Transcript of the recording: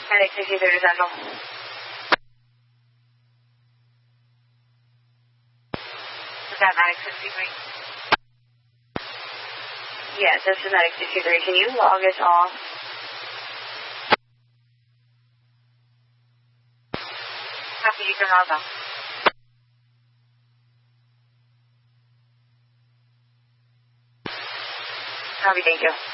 Medic 63 Central. Is that Medic 63? Yes, this is Medic 63. Can you log us off? Copy, you can log off. Copy, thank you.